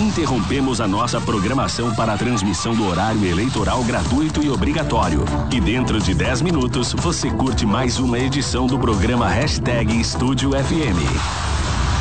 interrompemos a nossa programação para a transmissão do horário eleitoral gratuito e obrigatório. E dentro de 10 minutos, você curte mais uma edição do programa Hashtag Estúdio FM.